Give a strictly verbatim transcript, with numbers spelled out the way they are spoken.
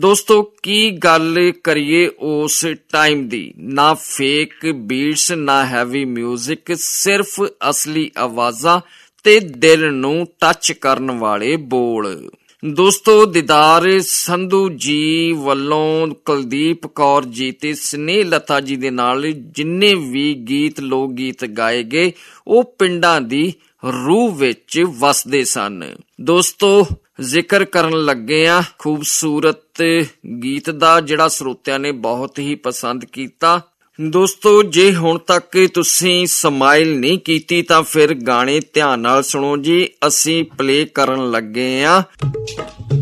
ਦੋਸਤੋ ਕੀ ਗੱਲ ਕਰੀਏ ਉਸ ਟਾਈਮ ਦੀ, ਨਾ ਫੇਕ ਬੀਟਸ ਨਾ ਹੈਵੀ ਮਿਊਜ਼ਿਕ, ਸਿਰਫ ਅਸਲੀ ਆਵਾਜ਼ਾਂ ਤੇ ਦਿਲ ਨੂੰ ਟੱਚ ਕਰਨ ਵਾਲੇ ਬੋਲ। ਦੋਸਤੋ ਦੀਦਾਰ ਸੰਧੂ ਜੀ ਵੱਲੋਂ ਕੁਲਦੀਪ ਕੌਰ ਜੀ ਤੇ ਸਨੇਹਲਤਾ ਜੀ ਦੇ ਨਾਲ ਜਿੰਨੇ ਵੀ ਗੀਤ ਲੋਕ ਗੀਤ ਗਾਏ ਗਏ ਉਹ ਪਿੰਡਾਂ ਦੀ ਰੂਹ ਵਿੱਚ ਵਸਦੇ ਸਨ। ਦੋਸਤੋ ਜ਼ਿਕਰ ਕਰਨ ਲੱਗੇ ਆ ਖੂਬਸੂਰਤ ਗੀਤ ਦਾ ਜਿਹੜਾ ਸਰੋਤਿਆਂ ਨੇ ਬਹੁਤ ਹੀ ਪਸੰਦ ਕੀਤਾ। ਦੋਸਤੋ ਜੇ ਹੁਣ ਤੱਕ ਤੁਸੀਂ ਸਮਾਈਲ ਨਹੀਂ ਕੀਤੀ ਤਾਂ ਫਿਰ ਗਾਣੇ ਧਿਆਨ ਨਾਲ ਸੁਣੋ ਜੀ, ਅਸੀਂ ਪਲੇ ਕਰਨ ਲੱਗੇ ਆ।